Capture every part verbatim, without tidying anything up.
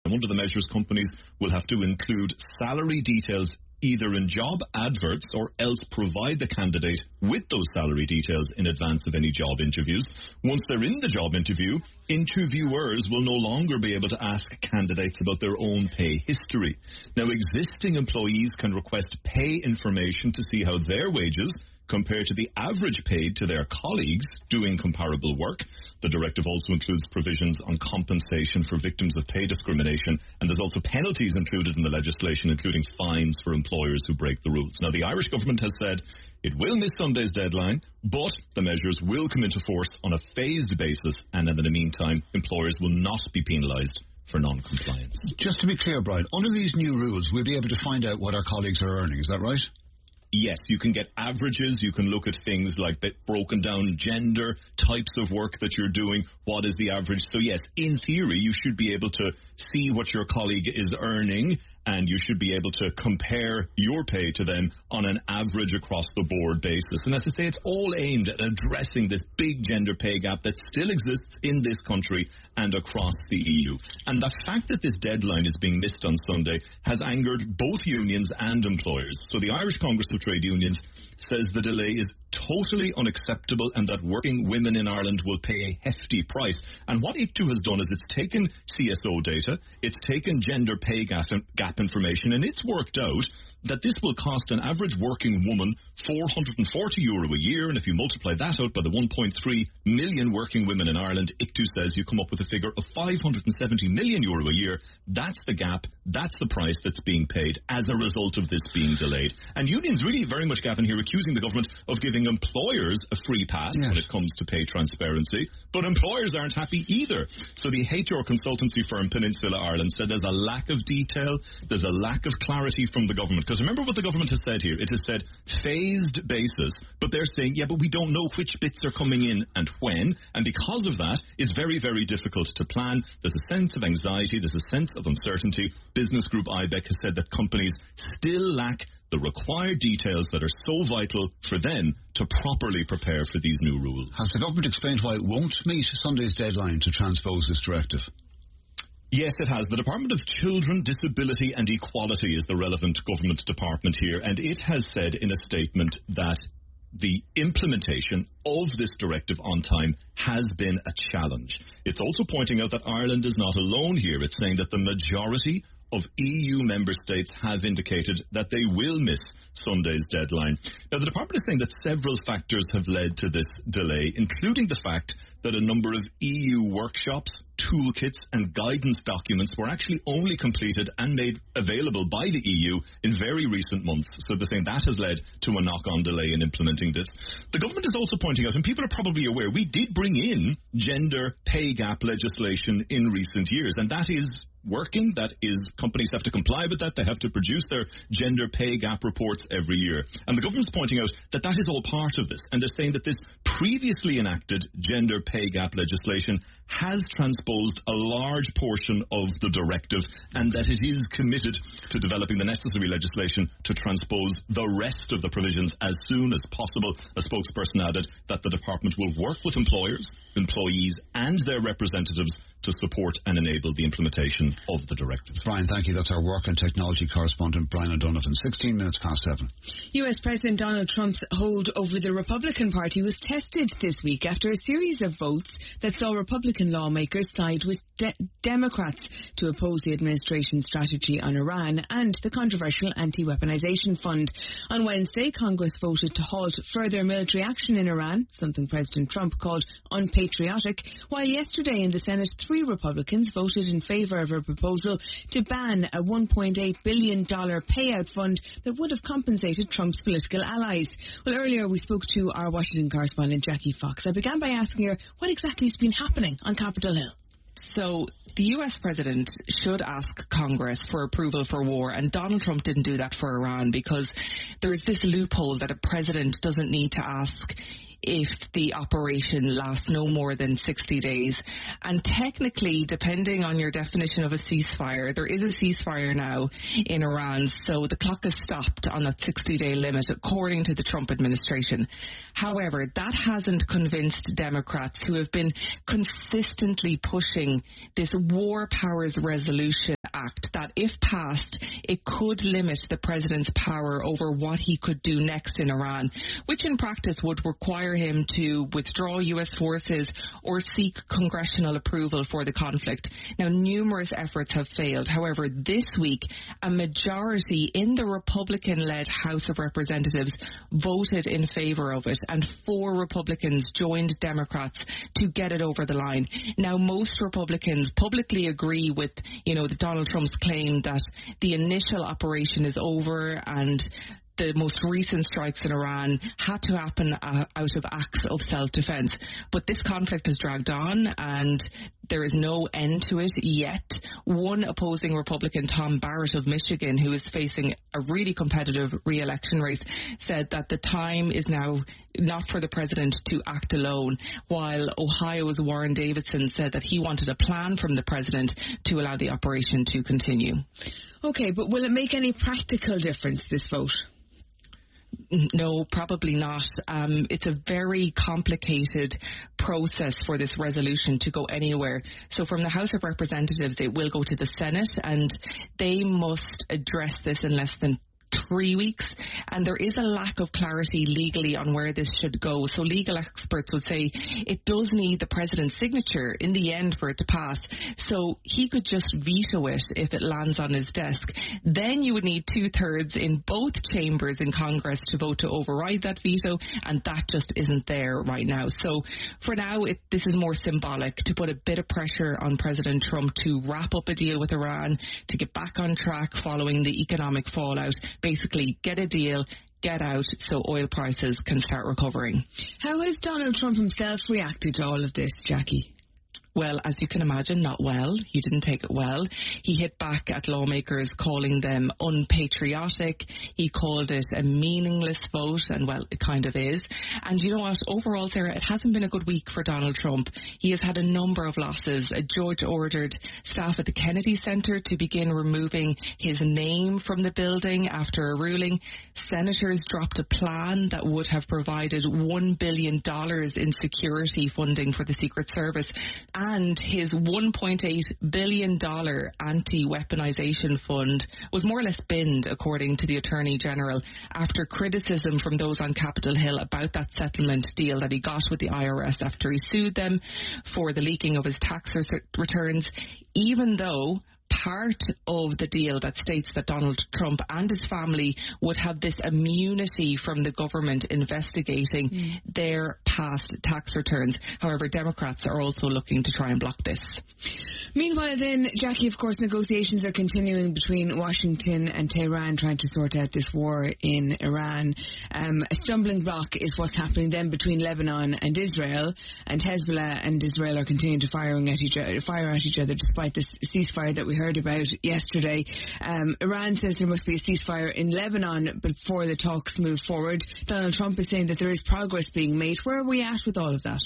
And under the measures, companies will have to include salary details either in job adverts or else provide the candidate with those salary details in advance of any job interviews. Once they're in the job interview, interviewers will no longer be able to ask candidates about their own pay history. Now, existing employees can request pay information to see how their wages compared to the average paid to their colleagues doing comparable work. The directive also includes provisions on compensation for victims of pay discrimination, and there's also penalties included in the legislation, including fines for employers who break the rules. Now, the Irish government has said it will miss Sunday's deadline, but the measures will come into force on a phased basis, and in the meantime, employers will not be penalised for non-compliance. Just to be clear, Brian, under these new rules, we'll be able to find out what our colleagues are earning, is that right? Yes, you can get averages, you can look at things like broken down gender, types of work that you're doing, what is the average. So yes, in theory, you should be able to see what your colleague is earning, and you should be able to compare your pay to them on an average across the board basis. And as I say, it's all aimed at addressing this big gender pay gap that still exists in this country and across the E U. And the fact that this deadline is being missed on Sunday has angered both unions and employers. So the Irish Congress of Trade Unions says the delay is totally unacceptable and that working women in Ireland will pay a hefty price. And what I C T U has done is it's taken C S O data, it's taken gender pay gap, gap information, and it's worked out that this will cost an average working woman four hundred forty euro a year, and if you multiply that out by the one point three million working women in Ireland, I C T U says you come up with a figure of five hundred seventy million euro a year. That's the gap, that's the price that's being paid as a result of this being delayed. And unions really very much, Gavin, here accusing the government of giving employers a free pass yes. when it comes to pay transparency, but employers aren't happy either. So the H R consultancy firm Peninsula Ireland said there's a lack of detail, there's a lack of clarity from the government. Because remember what the government has said here. It has said phased basis, but they're saying, yeah, but we don't know which bits are coming in and when, and because of that, it's very, very difficult to plan. There's a sense of anxiety, there's a sense of uncertainty. Business group I B E C has said that companies still lack the required details that are so vital for them to properly prepare for these new rules. Has the government explained why it won't meet Sunday's deadline to transpose this directive? Yes, it has. The Department of Children, Disability and Equality is the relevant government department here, and it has said in a statement that the implementation of this directive on time has been a challenge. It's also pointing out that Ireland is not alone here. It's saying that the majority of E U member states have indicated that they will miss Sunday's deadline. Now, the department is saying that several factors have led to this delay, including the fact that a number of E U workshops, toolkits and guidance documents were actually only completed and made available by the E U in very recent months. So they're saying that has led to a knock-on delay in implementing this. The government is also pointing out, and people are probably aware, we did bring in gender pay gap legislation in recent years, and that is working. That is, companies have to comply with that. They have to produce their gender pay gap reports every year. And the government's pointing out that that is all part of this. And they're saying that this previously enacted gender pay gap legislation has transposed a large portion of the directive, and that it is committed to developing the necessary legislation to transpose the rest of the provisions as soon as possible. A spokesperson added that the department will work with employers, employees and their representatives to support and enable the implementation of the directive. Brian, thank you. That's our work and technology correspondent, Brian O'Donovan. sixteen minutes past seven. U S President Donald Trump's hold over the Republican Party was tested this week after a series of votes that saw Republican lawmakers side with de- Democrats to oppose the administration's strategy on Iran and the controversial anti-weaponization fund. On Wednesday, Congress voted to halt further military action in Iran, something President Trump called unpatriotic, while yesterday in the Senate, three Republicans voted in favour of a proposal to ban a one point eight billion dollars payout fund that would have compensated Trump's political allies. Well, earlier we spoke to our Washington correspondent Jackie Fox. I began by asking her what exactly has been happening on Capitol Hill. So the U S president should ask Congress for approval for war, and Donald Trump didn't do that for Iran because there's this loophole that a president doesn't need to ask if the operation lasts no more than sixty days. And technically, depending on your definition of a ceasefire, there is a ceasefire now in Iran, so the clock is stopped on that sixty-day limit, according to the Trump administration. However, that hasn't convinced Democrats, who have been consistently pushing this war powers resolution Act that, if passed, it could limit the president's power over what he could do next in Iran, which in practice would require him to withdraw U S forces or seek congressional approval for the conflict. Now, numerous efforts have failed. However, this week, a majority in the Republican-led House of Representatives voted in favour of it, and four Republicans joined Democrats to get it over the line. Now, most Republicans publicly agree with, you know, the Donald Trump's claim that the initial operation is over and the most recent strikes in Iran had to happen uh, out of acts of self-defense. But this conflict has dragged on and there is no end to it yet. One opposing Republican, Tom Barrett of Michigan, who is facing a really competitive re-election race, said that the time is now not for the president to act alone, while Ohio's Warren Davidson said that he wanted a plan from the president to allow the operation to continue. Okay, but will it make any practical difference, this vote? No, probably not. Um, it's a very complicated process for this resolution to go anywhere. So from the House of Representatives, it will go to the Senate, and they must address this in less than three weeks, and there is a lack of clarity legally on where this should go. So legal experts would say it does need the president's signature in the end for it to pass. So he could just veto it if it lands on his desk. Then you would need two-thirds in both chambers in Congress to vote to override that veto, and that just isn't there right now. So for now, it, this is more symbolic to put a bit of pressure on President Trump to wrap up a deal with Iran, to get back on track following the economic fallout. Basically, get a deal, get out so oil prices can start recovering. How has Donald Trump himself reacted to all of this, Jackie? Well, as you can imagine, not well. He didn't take it well. He hit back at lawmakers, calling them unpatriotic. He called it a meaningless vote, and well, it kind of is. And you know what? Overall, Sarah, it hasn't been a good week for Donald Trump. He has had a number of losses. A judge ordered staff at the Kennedy Center to begin removing his name from the building after a ruling. Senators dropped a plan that would have provided one billion dollars in security funding for the Secret Service. And his one point eight billion dollars anti-weaponization fund was more or less binned, according to the Attorney General, after criticism from those on Capitol Hill about that settlement deal that he got with the I R S after he sued them for the leaking of his tax returns, even though part of the deal that states that Donald Trump and his family would have this immunity from the government investigating mm. their past tax returns. However, Democrats are also looking to try and block this. Meanwhile then, Jackie, of course, negotiations are continuing between Washington and Tehran trying to sort out this war in Iran. Um, a stumbling block is what's happening then between Lebanon and Israel, and Hezbollah and Israel are continuing to firing at each other, fire at each other despite this ceasefire that we heard about yesterday. Um, Iran says there must be a ceasefire in Lebanon before the talks move forward. Donald Trump is saying that there is progress being made. Where are we at with all of that?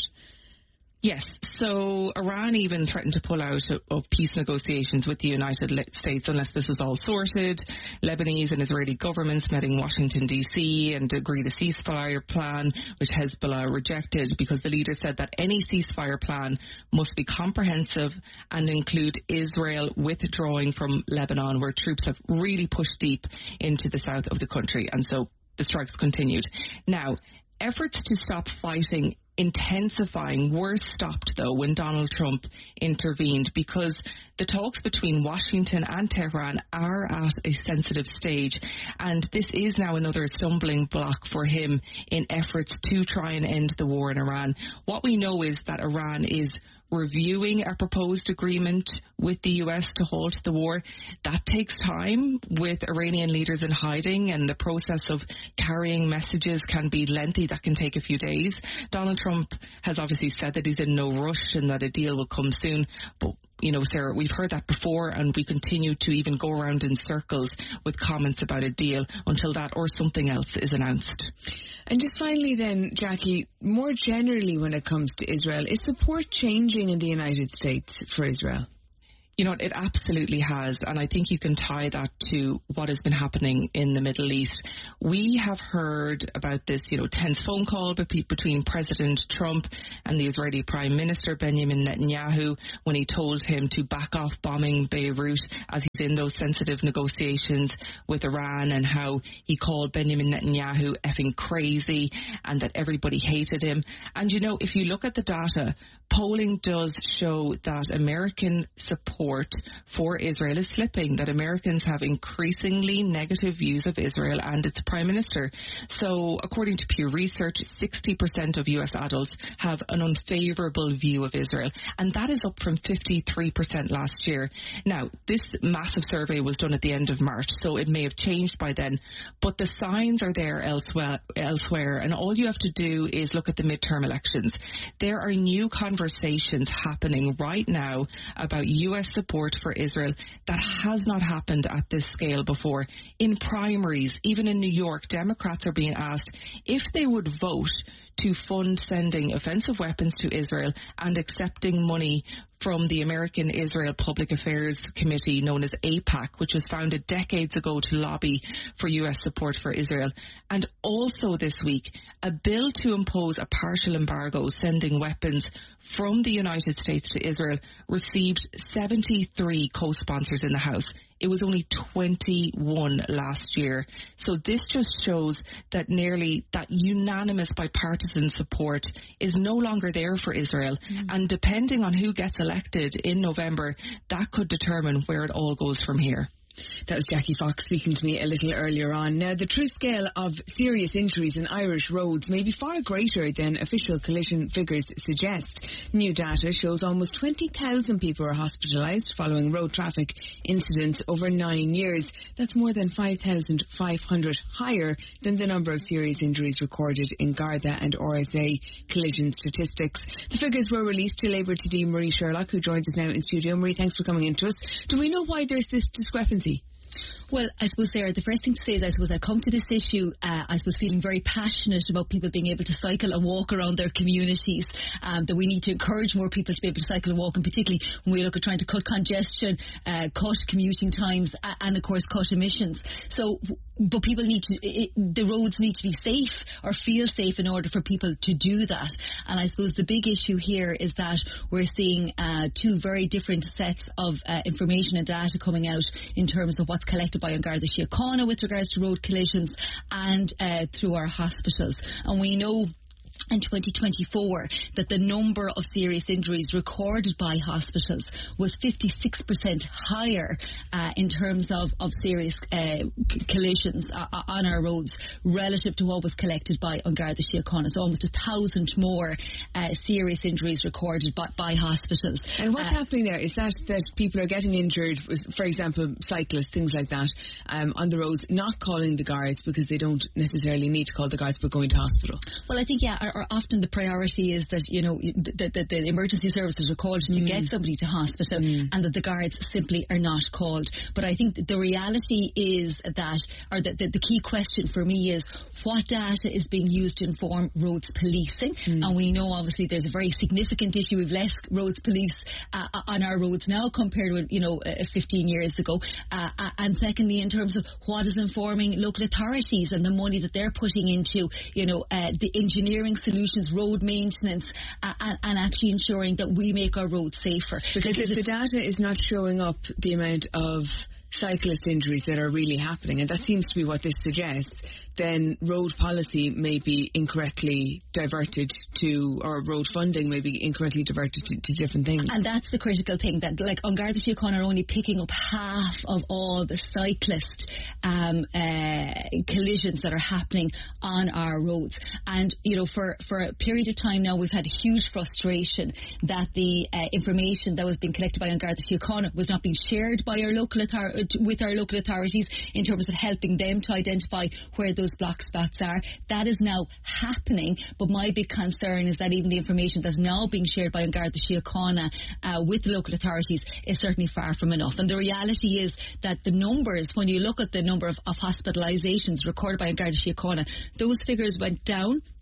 Yes, so Iran even threatened to pull out of peace negotiations with the United States unless this was all sorted. Lebanese and Israeli governments met in Washington, D C and agreed a ceasefire plan, which Hezbollah rejected because the leader said that any ceasefire plan must be comprehensive and include Israel withdrawing from Lebanon, where troops have really pushed deep into the south of the country. And so the strikes continued. Now, efforts to stop fighting intensifying were stopped, though, when Donald Trump intervened, because the talks between Washington and Tehran are at a sensitive stage, and this is now another stumbling block for him in efforts to try and end the war in Iran. What we know is that Iran is reviewing a proposed agreement with the U S to halt the war. That takes time with Iranian leaders in hiding, and the process of carrying messages can be lengthy. That can take a few days. Donald Trump has obviously said that he's in no rush and that a deal will come soon, but you know, Sarah, we've heard that before, and we continue to even go around in circles with comments about a deal until that or something else is announced. And just finally then, Jackie, more generally when it comes to Israel, is support changing in the United States for Israel? You know, it absolutely has. And I think you can tie that to what has been happening in the Middle East. We have heard about this, you know, tense phone call between President Trump and the Israeli Prime Minister Benjamin Netanyahu when he told him to back off bombing Beirut as he's in those sensitive negotiations with Iran, and how he called Benjamin Netanyahu effing crazy and that everybody hated him. And, you know, if you look at the data, polling does show that American support for Israel is slipping, that Americans have increasingly negative views of Israel and its Prime Minister. So, according to Pew Research, sixty percent of U S adults have an unfavourable view of Israel, and that is up from fifty-three percent last year. Now, this massive survey was done at the end of March, so it may have changed by then, but the signs are there elsewhere, elsewhere and all you have to do is look at the midterm elections. There are new conversations happening right now about U S support for Israel that has not happened at this scale before. In primaries, even in New York, Democrats are being asked if they would vote to fund sending offensive weapons to Israel and accepting money from the American Israel Public Affairs Committee, known as AIPAC, which was founded decades ago to lobby for U S support for Israel. And also this week, a bill to impose a partial embargo sending weapons from the United States to Israel received seventy-three co-sponsors in the House. It was only twenty-one last year. So this just shows that nearly that unanimous bipartisan support is no longer there for Israel. Mm. And depending on who gets elected in November, that could determine where it all goes from here. That was Jackie Fox speaking to me a little earlier on. Now, the true scale of serious injuries in Irish roads may be far greater than official collision figures suggest. New data shows almost twenty thousand people are hospitalised following road traffic incidents over nine years. That's more than five thousand five hundred higher than the number of serious injuries recorded in Garda and R S A collision statistics. The figures were released to Labour T D Marie Sherlock, who joins us now in studio. Marie, thanks for coming in to us. Do we know why there's this discrepancy? Well, I suppose, Sarah, the first thing to say is I suppose I come to this issue, uh, I suppose, feeling very passionate about people being able to cycle and walk around their communities, um, that we need to encourage more people to be able to cycle and walk, and particularly when we look at trying to cut congestion, uh, cut commuting times, uh, and, of course, cut emissions. So, but people need to, it, the roads need to be safe or feel safe in order for people to do that. And I suppose the big issue here is that we're seeing uh, two very different sets of uh, information and data coming out in terms of what's collected by An Garda Síochána with regards to road collisions and uh, through our hospitals. And we know in twenty twenty-four that the number of serious injuries recorded by hospitals was fifty-six percent higher uh, in terms of, of serious uh, c- collisions uh, on our roads relative to what was collected by An Garda Síochána. So almost a thousand more uh, serious injuries recorded by, by hospitals. And what's uh, happening there is that, that people are getting injured, for example, cyclists, things like that, um, on the roads, not calling the guards because they don't necessarily need to call the guards, but going to hospital. Well, I think, yeah, our, our often the priority is that, you know, that the, the emergency services are called to mm. get somebody to hospital mm. and that the guards simply are not called. But I think the reality is that, or the, the, the key question for me is, what data is being used to inform roads policing? Mm. And we know obviously there's a very significant issue with less roads police uh, on our roads now compared with, you know, uh, fifteen years ago. Uh, and secondly, in terms of what is informing local authorities and the money that they're putting into, you know, uh, the engineering solutions, road maintenance, uh, and, and actually ensuring that we make our roads safer. Because, because if the data is not showing up the amount of cyclist injuries that are really happening, and that seems to be what this suggests, then road policy may be incorrectly diverted to, or road funding may be incorrectly diverted to, to different things. And that's the critical thing, that like An Garda Síochána are only picking up half of all the cyclist um, uh, collisions that are happening on our roads. And, you know, for, for a period of time now, we've had huge frustration that the uh, information that was being collected by An Garda Síochána was not being shared by our local authorities, with our local authorities in terms of helping them to identify where those block spots are. That is now happening, but my big concern is that even the information that's now being shared by An Garda Síochána uh, with the local authorities is certainly far from enough. And the reality is that the numbers, when you look at the number of, of hospitalisations recorded by An Garda Síochána, those figures went down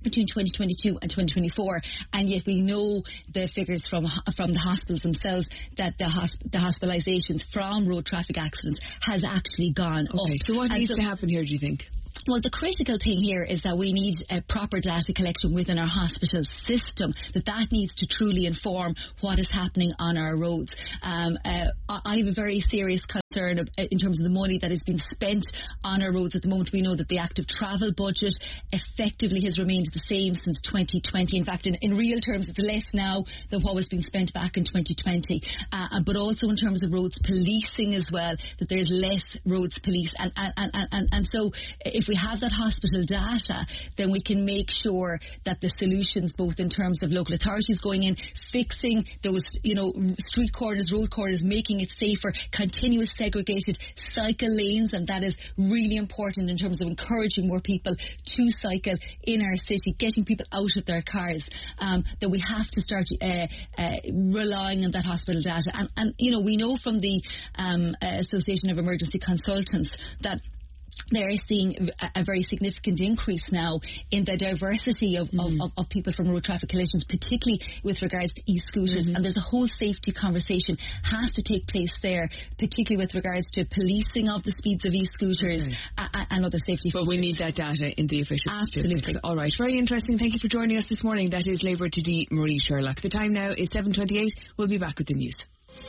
between twenty twenty-two and twenty twenty-four, and yet we know the figures from from the hospitals themselves that the, hosp- the hospitalisations from road traffic accidents has actually gone okay, up. So what and needs so, to happen here, do you think? Well, the critical thing here is that we need a proper data collection within our hospital system, that that needs to truly inform what is happening on our roads. Um, uh, I have a very serious concern of, in terms of the money that is being spent on our roads at the moment. We know that the active travel budget effectively has remained the same since twenty twenty. In fact, in, in real terms, it's less now than what was being spent back in twenty twenty. Uh, but also in terms of roads policing as well, that there's less roads police. And, and, and, and, and so if we have that hospital data, then we can make sure that the solutions, both in terms of local authorities going in, fixing those, you know, street corners, road corners, making it safer, continuous segregated cycle lanes, and that is really important in terms of encouraging more people to cycle in our city, getting people out of their cars, um, that we have to start uh, uh, relying on that hospital data. And, and, you know, we know from the um, Association of Emergency Consultants that they're seeing a, a very significant increase now in the diversity of, mm. of, of people from road traffic collisions, particularly with regards to e-scooters. Mm-hmm. And there's a whole safety conversation has to take place there, particularly with regards to policing of the speeds of e-scooters okay. and, and other safety But features. we need that data in the official Absolutely. statistics. All right, very interesting. Thank you for joining us this morning. That is Labour Today, Marie Sherlock. The time now is seven twenty-eight. We'll be back with the news.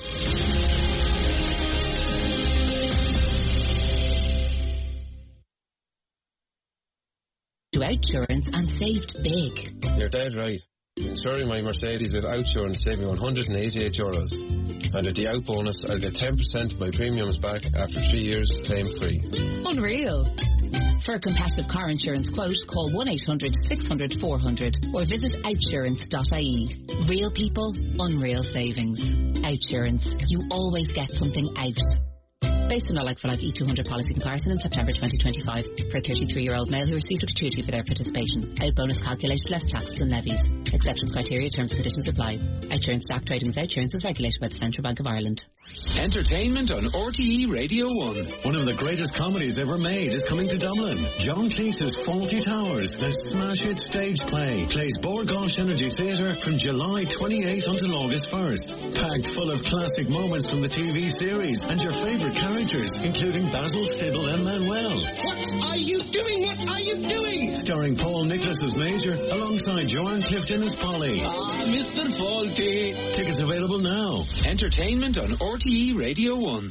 To Outsurance and saved big. You're dead right. Insuring my Mercedes with Outsurance saved me one hundred eighty-eight euros. And with the Out bonus, I'll get ten percent of my premiums back after three years claim free. Unreal. For a competitive car insurance quote, call one eight hundred six hundred four hundred or visit outsurance dot I E. Real people, unreal savings. Outsurance. You always get something out. Based on a like-for-like E two hundred policy comparison in September twenty twenty-five for a thirty-three-year-old male who received a gratuity for their participation. Out bonus calculated less taxes and levies. Exceptions criteria, terms and conditions apply. Outsurance stock trading as Outsurance is regulated by the Central Bank of Ireland. Entertainment on R T E Radio one. One of the greatest comedies ever made is coming to Dublin. John Cleese's Fawlty Towers, the smash hit stage play, plays Bord Gáis Energy Theatre from July twenty-eighth until August first. Packed full of classic moments from the T V series and your favourite characters, including Basil, Sybil and Manuel. What are you doing? What are you doing? Starring Paul Nicholas as Major, alongside Joanne Clifton as Polly. Ah, Mister Fawlty. Tickets available now. Entertainment on R T E Radio one.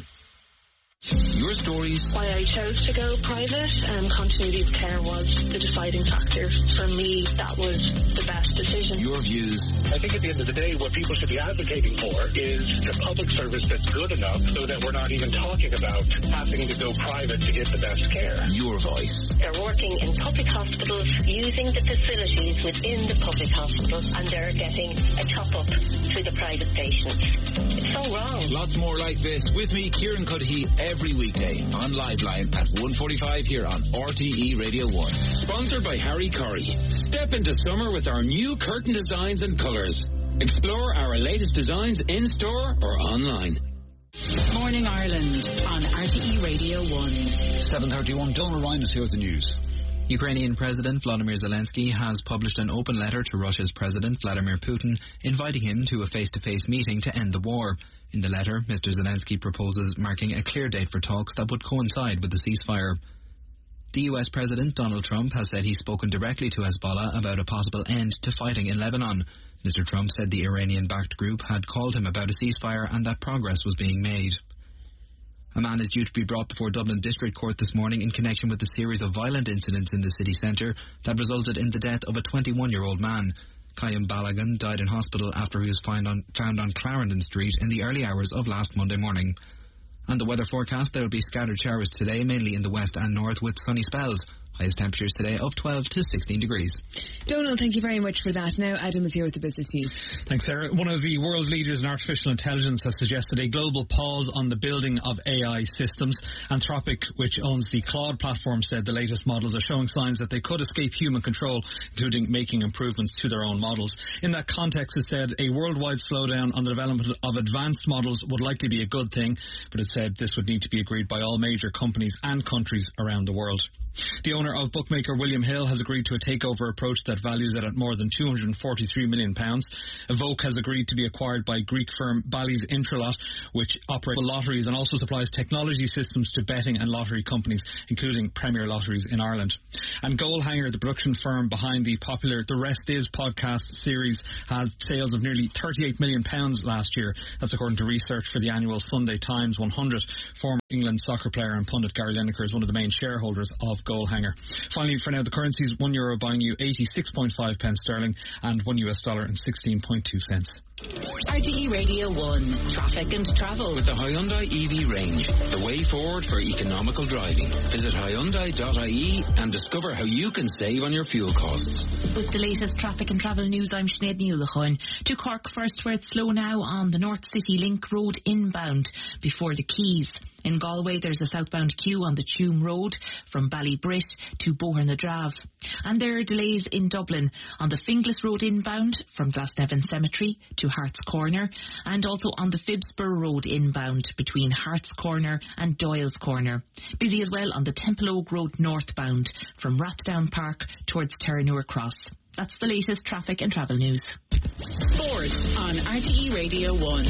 Your stories. Why I chose to go private and continuity of care was the deciding factor. For me, that was the best decision. Your views. I think at the end of the day, what people should be advocating for is a public service that's good enough so that we're not even talking about having to go private to get the best care. Your voice. They're working in public hospitals, using the facilities within the public hospitals, and they're getting a top-up to the private patients. It's so wrong. Lots more like this. With me, Kieran Cuddihy, every weekday on Liveline at one forty-five here on R T E Radio one. Sponsored by Harry Curry. Step into summer with our new curtain designs and colours. Explore our latest designs in-store or online. Morning Ireland on R T E Radio one. seven thirty-one, Donal Ryan is here with the news. Ukrainian President Vladimir Zelensky has published an open letter to Russia's President Vladimir Putin, inviting him to a face-to-face meeting to end the war. In the letter, Mister Zelensky proposes marking a clear date for talks that would coincide with the ceasefire. The U S President Donald Trump has said he's spoken directly to Hezbollah about a possible end to fighting in Lebanon. Mister Trump said the Iranian-backed group had called him about a ceasefire and that progress was being made. A man is due to be brought before Dublin District Court this morning in connection with a series of violent incidents in the city centre that resulted in the death of a twenty-one-year-old man. Kayam Balagan died in hospital after he was found on, found on Clarendon Street in the early hours of last Monday morning. And the weather forecast, there will be scattered showers today, mainly in the west and north, with sunny spells. Highest temperatures today of twelve to sixteen degrees. Donald, thank you very much for that. Now Adam is here with the business news. Thanks, Sarah. One of the world leaders in artificial intelligence has suggested a global pause on the building of A I systems. Anthropic, which owns the Claude platform, said the latest models are showing signs that they could escape human control, including making improvements to their own models. In that context, it said a worldwide slowdown on the development of advanced models would likely be a good thing, but it said this would need to be agreed by all major companies and countries around the world. The owner of bookmaker William Hill has agreed to a takeover approach that values it at more than two hundred forty-three million pounds. Evoke has agreed to be acquired by Greek firm Bally's Intralot, which operates lotteries and also supplies technology systems to betting and lottery companies, including Premier Lotteries in Ireland. And Goalhanger, the production firm behind the popular The Rest Is podcast series, had sales of nearly thirty-eight million pounds last year. That's according to research for the annual Sunday Times one hundred. Former England soccer player and pundit Gary Lineker is one of the main shareholders of Goalhanger. Finally, for now, the currencies: one euro buying you eighty-six point five pence sterling and one U S dollar and sixteen point two cents. R T E Radio one, traffic and travel. With the Hyundai E V range, the way forward for economical driving. Visit Hyundai dot I E and discover how you can save on your fuel costs. With the latest traffic and travel news, I'm Sinead Newlachon. To Cork first, where it's slow now on the North City Link Road inbound before the Quays. In Galway, there's a southbound queue on the Tuam Road from Ballybrit to Boher na Drave. And there are delays in Dublin on the Finglas Road inbound from Glasnevin Cemetery to Hart's Corner, and also on the Phibsborough Road inbound between Hart's Corner and Doyle's Corner. Busy as well on the Temple Oak Road northbound from Rathdown Park towards Terranure Cross. That's the latest traffic and travel news. Sport on R T E Radio one.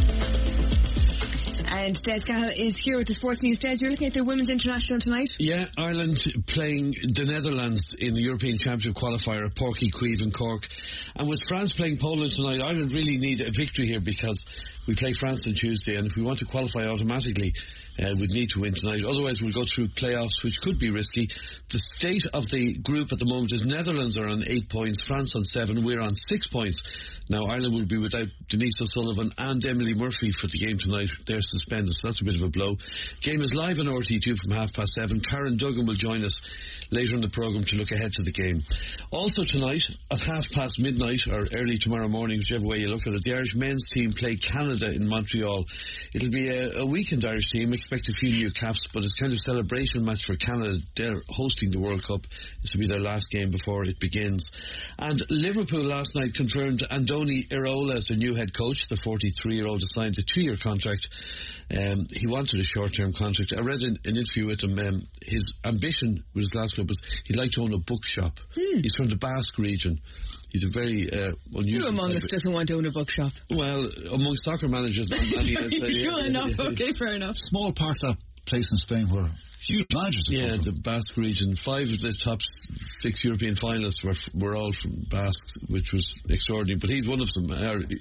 And Des Gaha is here with the sports news. Des, you're looking at the Women's International tonight? Yeah, Ireland playing the Netherlands in the European Championship qualifier at Porky Queeve in Cork. And with France playing Poland tonight, Ireland really need a victory here because we play France on Tuesday, and if we want to qualify automatically, uh, we'd need to win tonight. Otherwise, we'll go through playoffs, which could be risky. The state of the group at the moment is Netherlands are on eight points, France on seven, we're on six points. Now, Ireland will be without Denise O'Sullivan and Emily Murphy for the game tonight. They're suspended, so that's a bit of a blow. Game is live on R T two from half past seven. Karen Duggan will join us later in the programme to look ahead to the game. Also tonight, at half past midnight, or early tomorrow morning, whichever way you look at it, the Irish men's team play Canada in Montreal. It'll be a, a weakened Irish team. Expect a few new caps, but it's kind of celebration match for Canada. They're hosting the World Cup. This will be their last game before it begins. And Liverpool last night confirmed Andoni Iraola as their new head coach. The forty-three-year-old has signed a two-year contract. Um, he wanted a short-term contract. I read an, an interview with him. Um, his ambition with his last club was he'd like to own a bookshop. Hmm. He's from the Basque region. He's a very uh, unusual... Who among us doesn't want to own a bookshop? Well, among soccer managers... Sure enough, okay, fair enough. Small part of that place in Spain where huge managers... Yeah, the Basque region. Five of the top six European finalists were were all from Basques, which was extraordinary. But he's one of them.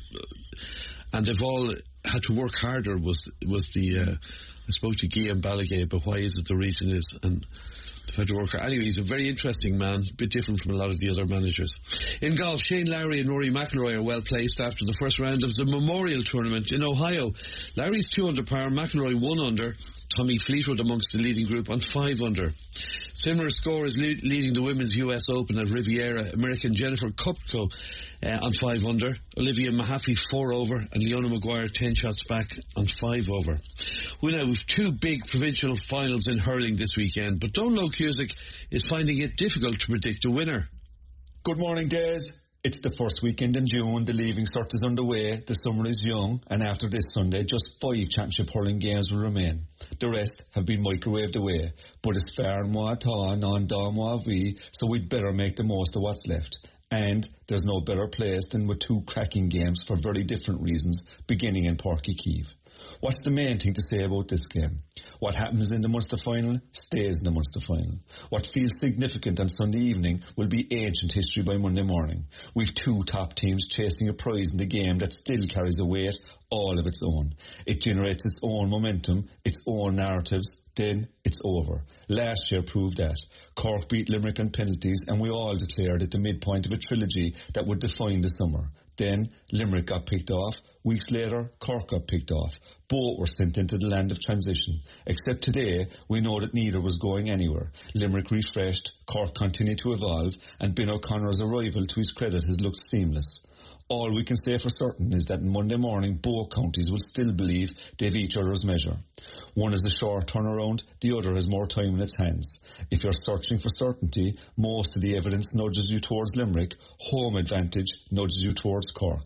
And they've all had to work harder, was was the... Uh, I spoke to Guillaume Balaguer about why is it the region is, and they've had to work hard. Anyway, he's a very interesting man, a bit different from a lot of the other managers. In golf, Shane Lowry and Rory McIlroy are well placed after the first round of the Memorial Tournament in Ohio. Lowry's two under par, McIlroy one under. Tommy Fleetwood amongst the leading group on five under. Similar score is le- leading the Women's U S Open at Riviera. American Jennifer Kupko uh, on five under. Olivia Mahaffey four over, and Leona Maguire ten shots back on five over. We now have two big provincial finals in hurling this weekend, but Donlow Cusick is finding it difficult to predict a winner. Good morning, Des. It's the first weekend in June, the leaving cert is underway, the summer is young, and after this Sunday, just five championship hurling games will remain. The rest have been microwaved away, but it's fair moi ta, non da moi vi, so we'd better make the most of what's left. And there's no better place than with two cracking games for very different reasons, beginning in Porky Queeve. What's the main thing to say about this game? What happens in the Munster final stays in the Munster final. What feels significant on Sunday evening will be ancient history by Monday morning. We've two top teams chasing a prize in the game that still carries a weight all of its own. It generates its own momentum, its own narratives, then it's over. Last year proved that. Cork beat Limerick on penalties, and we all declared it the midpoint of a trilogy that would define the summer. Then Limerick got picked off. Weeks later, Cork got picked off. Both were sent into the land of transition. Except today, we know that neither was going anywhere. Limerick refreshed, Cork continued to evolve, and Ben O'Connor's arrival, to his credit, has looked seamless. All we can say for certain is that Monday morning both counties will still believe they've each other's measure. One is a short turnaround, the other has more time in its hands. If you're searching for certainty, most of the evidence nudges you towards Limerick, home advantage nudges you towards Cork.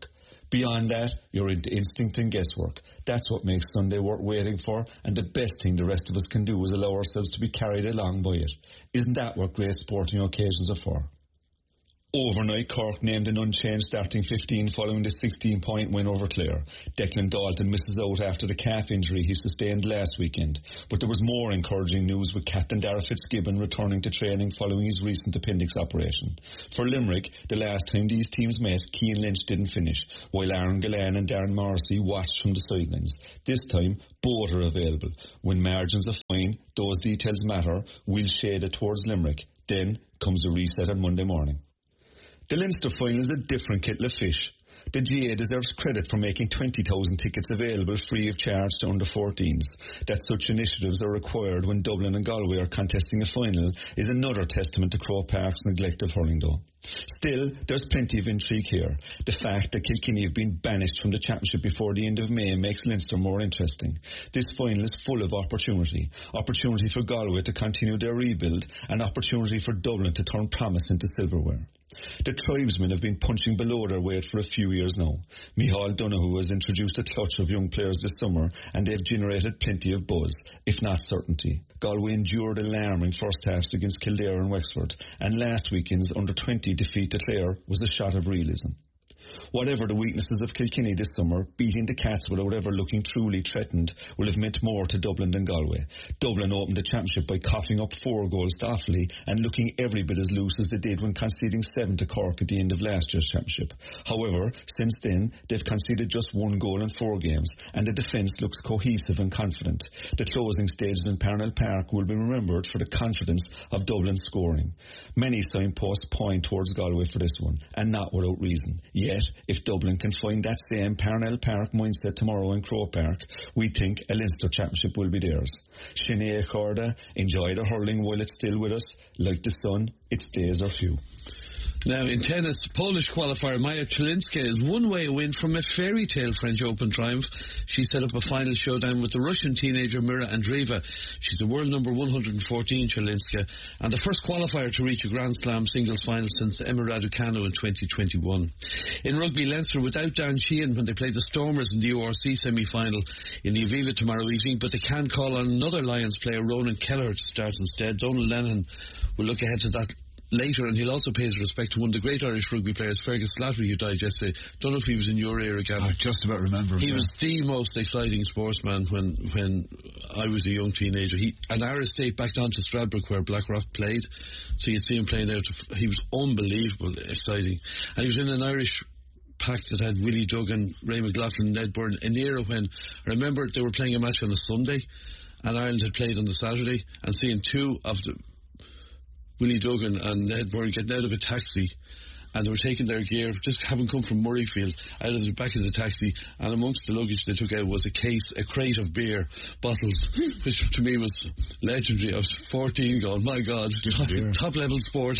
Beyond that, you're into instinct and guesswork. That's what makes Sunday worth waiting for, and the best thing the rest of us can do is allow ourselves to be carried along by it. Isn't that what great sporting occasions are for? Overnight, Cork named an unchanged starting fifteen following the sixteen-point win over Clare. Declan Dalton misses out after the calf injury he sustained last weekend. But there was more encouraging news with captain Darragh Fitzgibbon returning to training following his recent appendix operation. For Limerick, the last time these teams met, Cian Lynch didn't finish, while Aaron Gillane and Darren Morrissey watched from the sidelines. This time, both are available. When margins are fine, those details matter. We'll shade it towards Limerick. Then comes a reset on Monday morning. The Leinster final is a different kettle of fish. The G A deserves credit for making twenty thousand tickets available free of charge to under fourteens. That such initiatives are required when Dublin and Galway are contesting a final is another testament to Croke Park's neglect of hurling though. Still, there's plenty of intrigue here. The fact that Kilkenny have been banished from the championship before the end of May makes Leinster more interesting. This final is full of opportunity. Opportunity for Galway to continue their rebuild, and opportunity for Dublin to turn promise into silverware. The tribesmen have been punching below their weight for a few years now. Micheál Donoghue has introduced a clutch of young players this summer, and they've generated plenty of buzz, if not certainty. Galway endured alarming first halves against Kildare and Wexford, and last weekend's under twenty defeat to Clare was a shot of realism. Whatever the weaknesses of Kilkenny this summer, beating the Cats without ever looking truly threatened will have meant more to Dublin than Galway. Dublin opened the championship by coughing up four goals to Offaly and looking every bit as loose as they did when conceding seven to Cork at the end of last year's championship. However, since then, they've conceded just one goal in four games, and the defence looks cohesive and confident. The closing stages in Parnell Park will be remembered for the confidence of Dublin's scoring. Many signposts point towards Galway for this one, and not without reason. Yet, if Dublin can find that same Parnell Park mindset tomorrow in Croke Park, we think a Leinster championship will be theirs. Sinead Corda, enjoy the hurling while it's still with us. Like the sun, its days are few. Now, in tennis, Polish qualifier Maja Trzelinska is one way win from a fairy tale French Open triumph. She set up a final showdown with the Russian teenager Mira Andreeva. She's the world number one hundred fourteen, Trzelinska, and the first qualifier to reach a Grand Slam singles final since Emma Raducanu in twenty twenty-one. In rugby, Leinster without Dan Sheehan when they play the Stormers in the U R C semi-final in the Aviva tomorrow evening, but they can call on another Lions player, Ronan Kelleher, to start instead. Donald Lennon will look ahead to that later, and he'll also pay his respect to one of the great Irish rugby players, Fergus Slattery, who died yesterday. Don't know if he was in your era again. I just about remember him. He yeah. was the most exciting sportsman when when I was a young teenager. He and Irish State backed on to Stradbroke where Blackrock played, so you'd see him playing out. He was unbelievable, exciting, and he was in an Irish pack that had Willie Duggan, Ray McLaughlin, Ned Byrne, an era when I remember they were playing a match on a Sunday and Ireland had played on the Saturday, and seeing two of the Willie Duggan and Ned Byrne getting out of a taxi, and they were taking their gear, just having come from Murrayfield, out of the back of the taxi, and amongst the luggage they took out was a case, a crate of beer bottles, which to me was legendary. I was fourteen going, my God, top, top level sport.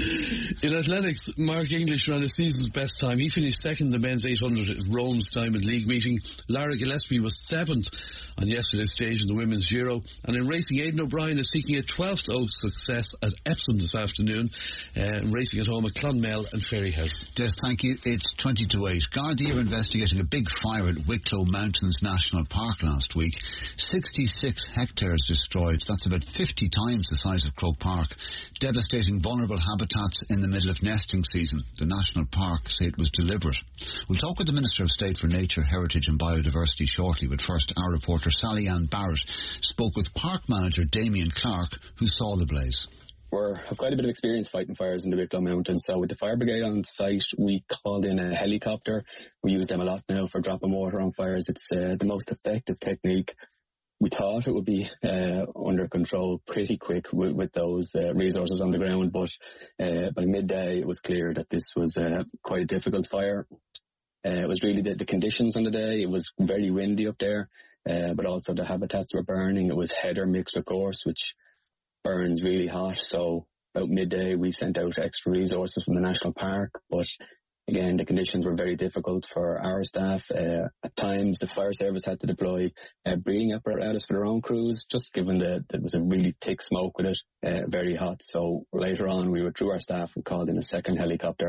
In athletics, Mark English ran his season's best time. He finished second in the men's eight hundred at Rome's Diamond League meeting. Lara Gillespie was seventh on yesterday's stage in the women's Giro. And in racing, Aidan O'Brien is seeking a twelfth Oaks success at Epsom this afternoon, uh, racing at home at Clonmel and Ferryhouse. Des, thank you. It's twenty to eight. Gardaí are investigating a big fire at Wicklow Mountains National Park last week. sixty-six hectares destroyed. That's about fifty times the size of Croke Park. Devastating vulnerable habitats in the middle of nesting season. The National Park say it was deliberate. We'll talk with the Minister of State for Nature, Heritage and Biodiversity shortly, but first our reporter Sally Ann Barrett spoke with park manager Damien Clark, who saw the blaze. We're have quite a bit of experience fighting fires in the Wicklow Mountains. So with the fire brigade on site, we called in a helicopter. We use them a lot now for dropping water on fires. It's uh, the most effective technique. We thought it would be uh, under control pretty quick with, with those uh, resources on the ground, but uh, by midday it was clear that this was uh, quite a difficult fire. Uh, it was really the, the conditions on the day. It was very windy up there, uh, but also the habitats were burning. It was heather mixed with gorse, which burns really hot. So about midday we sent out extra resources from the national park, but again the conditions were very difficult for our staff. Uh, at times the fire service had to deploy uh, breathing apparatus for their own crews, just given that there was a really thick smoke with it, uh, very hot. So later on we withdrew our staff and called in a second helicopter,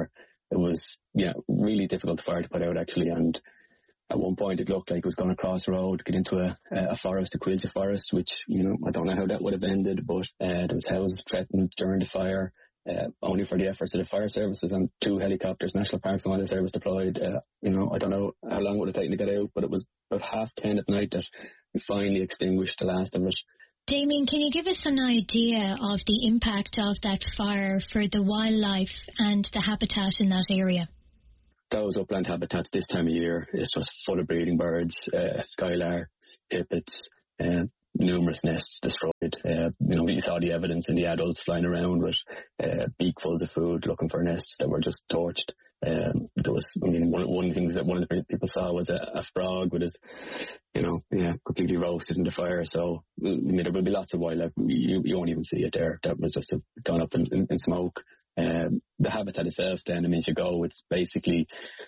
it was, yeah, really difficult fire to put out actually. And at one point it looked like it was going to cross the road, get into a, a forest, a Quilty forest, which, you know, I don't know how that would have ended, but uh, there was houses threatened during the fire, uh, only for the efforts of the fire services and two helicopters, National Parks and Wildlife Service deployed. Uh, you know, I don't know how long it would have taken to get out, but it was about half ten at night that we finally extinguished the last of it. Damien, can you give us an idea of the impact of that fire for the wildlife and the habitat in that area? Those upland habitats this time of year is just full of breeding birds, uh, skylarks, pipits, uh, numerous nests destroyed. Uh, you know, we saw the evidence in the adults flying around with uh, beakfuls of food looking for nests that were just torched. Um, there was, I mean, one, one of the things that one of the people saw was a, a frog with his, you know, yeah, completely roasted in the fire. So, I mean, there will be lots of wildlife. You, you won't even see it there. That was just a, gone up in, in, in smoke. Um, the habitat itself then, I mean, if you go, it's basically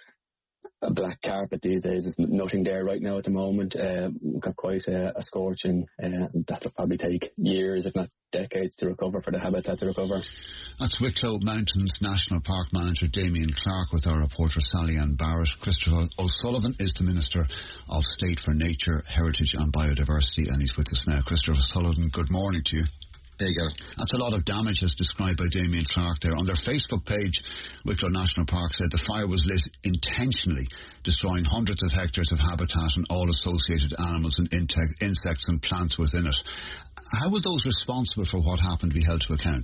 a black carpet these days. There's nothing there right now at the moment. Uh, we've got quite a, a scorching, uh, that'll probably take years, if not decades, to recover, for the habitat to recover. That's Wicklow Mountains National Park Manager Damien Clark with our reporter Sally Ann Barrett. Christopher O'Sullivan is the Minister of State for Nature, Heritage and Biodiversity, and he's with us now. Christopher O'Sullivan, good morning to you. There you go. That's a lot of damage as described by Damien Clark there. On their Facebook page, Wicklow National Park said the fire was lit intentionally, destroying hundreds of hectares of habitat and all associated animals and insects and plants within it. How will those responsible for what happened be held to account?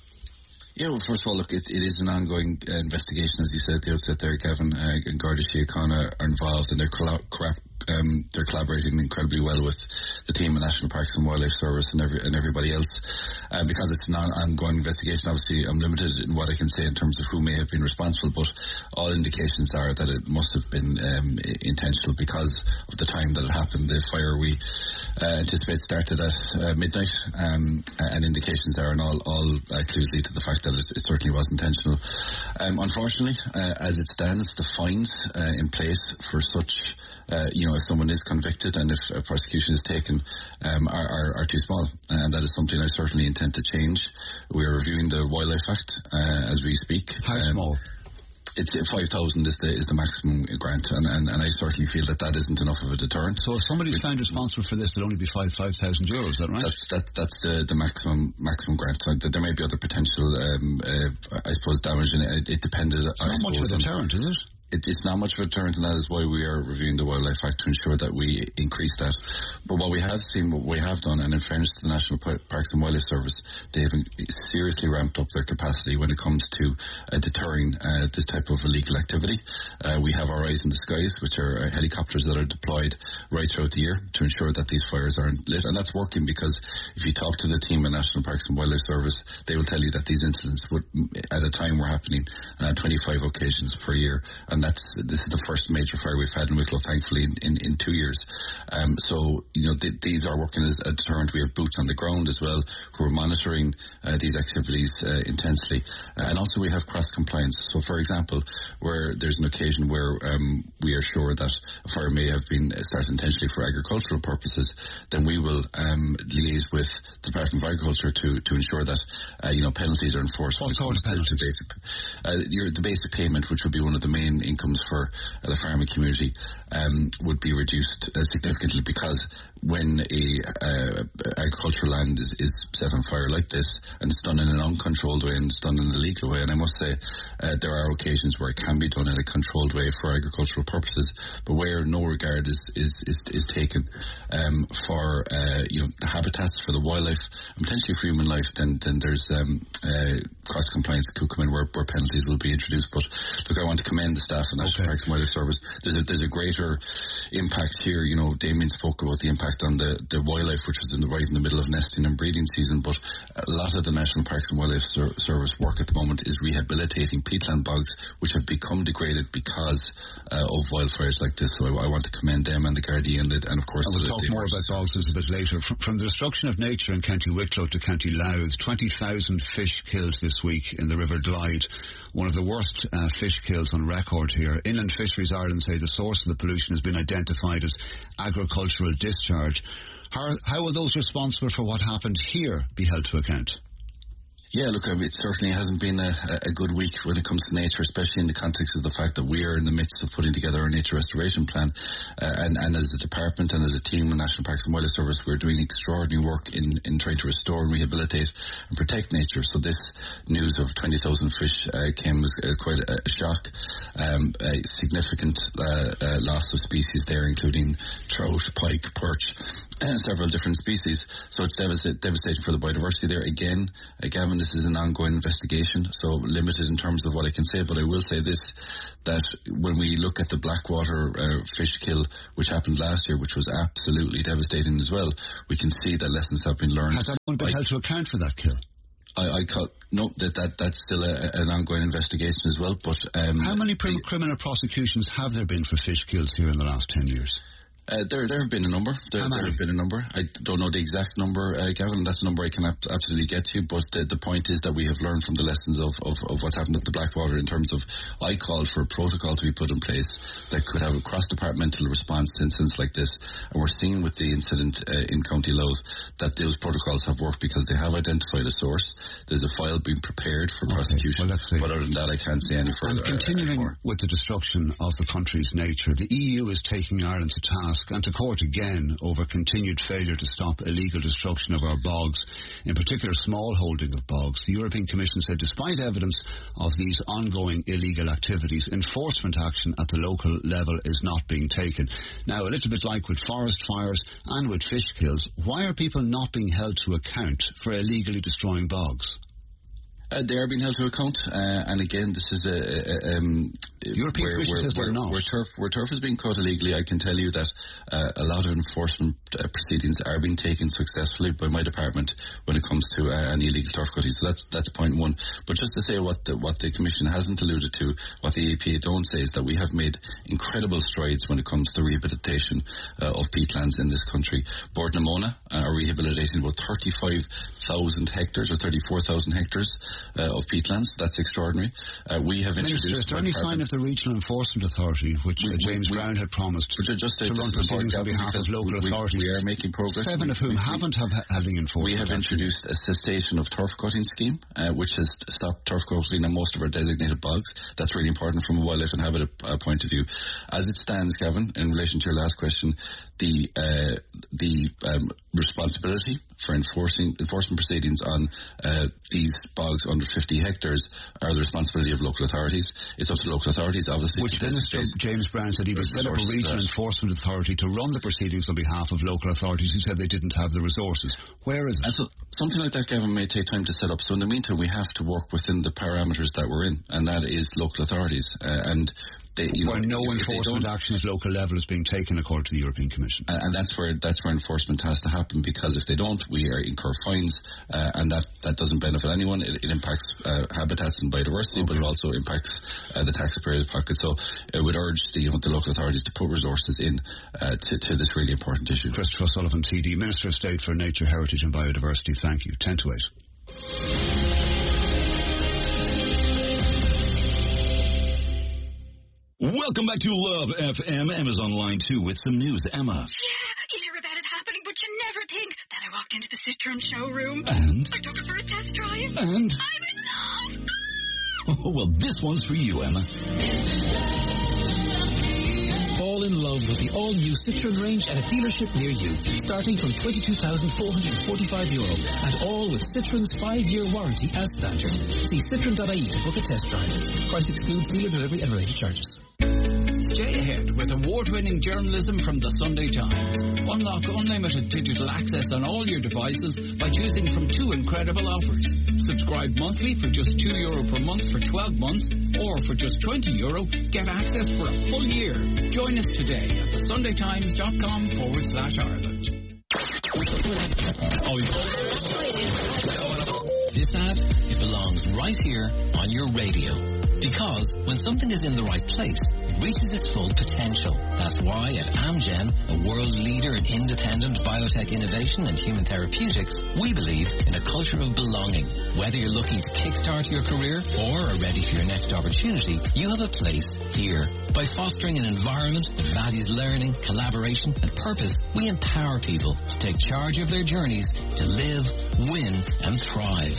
Yeah, well, first of all, look, it, it is an ongoing uh, investigation, as you said at the outset there, Gavin, uh, and Garda Síochána are involved, and they're colla- cra- um, they're collaborating incredibly well with the team at National Parks and Wildlife Service and every and everybody else. Um, because it's an on- ongoing investigation, obviously I'm limited in what I can say in terms of who may have been responsible, but all indications are that it must have been um, intentional because of the time that it happened. The fire we uh, anticipate started at uh, midnight, um, and indications are, and all, all uh, clues lead to the fact that it, it certainly was intentional. Um, unfortunately, uh, as it stands, the fines uh, in place for such, uh, you know, if someone is convicted and if a prosecution is taken, um, are, are, are too small, and that is something I certainly intend to change. We are reviewing the Wildlife Act uh, as we speak. How um, small? It's five thousand is the is the maximum grant, and, and, and I certainly feel that that isn't enough of a deterrent. So if somebody's found responsible for this, it'll only be five five thousand euros. Is that right? That's that that's the, the maximum maximum grant. So there may be other potential, um, uh, I suppose, damage, and it, it depended. It's not much of a deterrent, is it? It, it's not much of a deterrent, and that is why we are reviewing the Wildlife Act to ensure that we increase that. But what we have seen, what we have done, and in fairness to the National Parks and Wildlife Service, they have seriously ramped up their capacity when it comes to uh, deterring uh, this type of illegal activity. Uh, we have our Eyes in the Skies, which are uh, helicopters that are deployed right throughout the year to ensure that these fires aren't lit, and that's working because if you talk to the team at National Parks and Wildlife Service, they will tell you that these incidents would, at a time, were happening on uh, twenty-five occasions per year. And that's this is the first major fire we've had in Wicklow, thankfully, in, in, in two years. Um, so, you know, th- these are working as a deterrent. We have boots on the ground as well who are monitoring uh, these activities uh, intensely. Uh, and also we have cross-compliance. So, for example, where there's an occasion where um, we are sure that a fire may have been started intentionally for agricultural purposes, then we will um, liaise with the Department of Agriculture to, to ensure that, uh, you know, penalties are enforced. What sort of penalties? Basic, uh, your, the basic payment, which would be one of the main incomes for uh, the farming community, um, would be reduced uh, significantly, because when a uh, agricultural land is, is set on fire like this, and it's done in an uncontrolled way and it's done in an illegal way, and I must say uh, there are occasions where it can be done in a controlled way for agricultural purposes, but where no regard is is, is, is taken um, for uh, you know, the habitats, for the wildlife, and potentially for human life, then then there's um, uh, cross compliance that could come in where, where penalties will be introduced. But look, I want to commend the staff of National okay. Parks and Wildlife Service. There's a, there's a greater impact here. You know, Damien spoke about the impact on the, the wildlife, which was in the right in the middle of nesting and breeding season, but a lot of the National Parks and Wildlife Ser- Service work at the moment is rehabilitating peatland bogs, which have become degraded because uh, of wildfires like this. So I, I want to commend them and the Gardaí, and, the, and of course... And we'll the, talk the more about bogs a bit later. From, from the destruction of nature in County Wicklow to County Louth, twenty thousand fish killed this week in the River Glyde, one of the worst uh, fish kills on record here. Inland Fisheries Ireland say the source of the pollution has been identified as agricultural discharge. How, how will those responsible for what happened here be held to account? Yeah, look, I mean, it certainly hasn't been a, a good week when it comes to nature, especially in the context of the fact that we are in the midst of putting together our nature restoration plan. Uh, and, and as a department and as a team in National Parks and Wildlife Service, we're doing extraordinary work in, in trying to restore and rehabilitate and protect nature. So this news of twenty thousand fish uh, came as uh, quite a, a shock. Um, a significant uh, uh, loss of species there, including trout, pike, perch, and several different species. So it's devast- devastating for the biodiversity there. Again, uh, Gavin, this is an ongoing investigation, so limited in terms of what I can say, but I will say this, that when we look at the Blackwater uh, fish kill, which happened last year, which was absolutely devastating as well, we can see that lessons have been learned. Has anyone been I, held to account for that kill? I, I call, no, that, that that's still a, an ongoing investigation as well, but... Um, How many prim- criminal prosecutions have there been for fish kills here in the last ten years? Uh, there, there have been a number. There, there have been a number. I don't know the exact number, uh, Gavin. That's a number I can ab- absolutely get to. But the, the point is that we have learned from the lessons of, of, of what happened at the Blackwater in terms of, I called for a protocol to be put in place that could have a cross-departmental response to incidents like this. And we're seeing with the incident uh, in County Louth that those protocols have worked because they have identified a source. There's a file being prepared for okay, prosecution. Well, let's see. But other than that, I can't say any further. And continuing uh, with the destruction of the country's nature, the E U is taking Ireland to task and to court again over continued failure to stop illegal destruction of our bogs, in particular small holding of bogs. The European Commission said despite evidence of these ongoing illegal activities, enforcement action at the local level is not being taken. Now, a little bit like with forest fires and with fish kills, why are people not being held to account for illegally destroying bogs? Uh, they are being held to account, uh, and again, this is a, a, um, European where, where, where, where, where turf where turf is being caught illegally. I can tell you that uh, a lot of enforcement uh, proceedings are being taken successfully by my department when it comes to uh, any illegal turf cutting. So that's that's point one. But just to say what the, what the Commission hasn't alluded to, what the E P A don't say, is that we have made incredible strides when it comes to rehabilitation uh, of peatlands in this country. Bord na Móna uh, are rehabilitating about thirty-five thousand hectares or thirty-four thousand hectares. Uh, of peatlands. That's extraordinary. Uh, we have Minister, introduced... is there any sign of the Regional Enforcement Authority, which we, uh, James we, Brown had promised to, just to, to run proceedings on behalf of local we, authorities? We are making progress. Seven of whom we, haven't have had any enforcement. We have introduced a cessation of turf cutting scheme, uh, which has stopped turf cutting on most of our designated bogs. That's really important from a wildlife and habitat uh, point of view. As it stands, Gavin, in relation to your last question, the uh, the um, responsibility for enforcing enforcement proceedings on uh, these bogs under fifty hectares are the responsibility of local authorities. It's up to local authorities, obviously. Which Minister James Brown said he would set up a regional enforcement authority to run the proceedings on behalf of local authorities who said they didn't have the resources. Where is it? And so, something like that, Gavin, may take time to set up. So in the meantime, we have to work within the parameters that we're in, and that is local authorities. Uh, and They, you where know, no enforcement action at local level is being taken according to the European Commission. And, and that's where that's where enforcement has to happen, because if they don't, we are incur fines, uh, and that, that doesn't benefit anyone. It, it impacts uh, habitats and biodiversity, okay. but it also impacts uh, the taxpayers' pocket. So I would urge the, you know, the local authorities to put resources in uh, to, to this really important issue. Christopher Sullivan, T D, Minister of State for Nature, Heritage and Biodiversity. Thank you. ten to eight. Welcome back to Love F M. Emma's on line two with some news. Emma. Yeah, you hear about it happening, but you never think. Then I walked into the Citroen showroom. And? I took it for a test drive. And? I'm in love. Oh, well, this one's for you, Emma. Fall in love with the all-new Citroen range at a dealership near you, starting from twenty-two thousand four hundred forty-five euro, and all with Citroen's five-year warranty as standard. See citroen dot I E to book a test drive. Price excludes dealer delivery and related charges. Stay ahead with award-winning journalism from the Sunday Times. Unlock unlimited digital access on all your devices by choosing from two incredible offers. Subscribe monthly for just two euro per month for twelve months, or for just twenty euro, get access for a full year. Join us today at the sunday times dot com forward slash Ireland. Oh, this ad, it belongs right here on your radio. Because when something is in the right place, it reaches its full potential. That's why at Amgen, a world leader in independent biotech innovation and human therapeutics, we believe in a culture of belonging. Whether you're looking to kickstart your career or are ready for your next opportunity, you have a place here. By fostering an environment that values learning, collaboration, and purpose, we empower people to take charge of their journeys to live, win and thrive.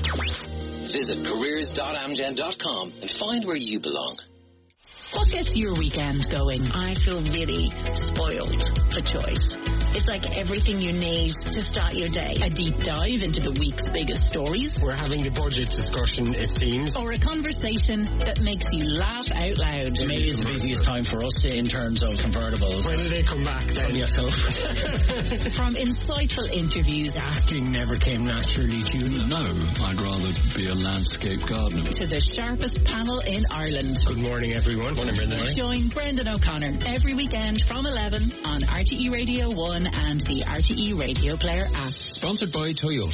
Visit careers dot amgen dot com and find where you belong. What gets your weekend going? I feel really spoiled for choice. It's like everything you need to start your day. A deep dive into the week's biggest stories. We're having a budget discussion, it seems. Or a conversation that makes you laugh out loud. May is the busiest time for us in terms of convertibles. When do they come back then? Yourself? From insightful interviews. Acting never came naturally to you. No, I'd rather be a landscape gardener. To the sharpest panel in Ireland. Good morning, everyone. Morning, Brendan. Join Brendan O'Connor every weekend from eleven on R T E Radio one and the R T E Radio Player app. Sponsored by Toyota.